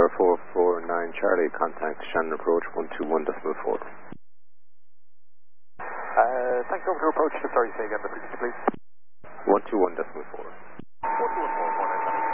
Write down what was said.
November 449 Charlie, contact Shannon approach 121.4. Thanks, over to approach, sorry, say again the frequency please.